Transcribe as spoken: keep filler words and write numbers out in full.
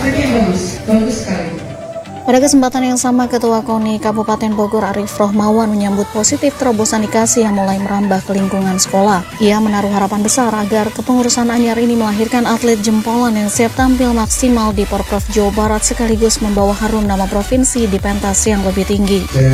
Ini bagus, bagus sekali. Pada kesempatan yang sama, Ketua KONI Kabupaten Bogor Arief Rohmawan menyambut positif terobosan Nikasi yang mulai merambah ke lingkungan sekolah. Ia menaruh harapan besar agar kepengurusan anyar ini melahirkan atlet jempolan yang siap tampil maksimal di Porprov Jawa Barat sekaligus membawa harum nama provinsi di pentas yang lebih tinggi.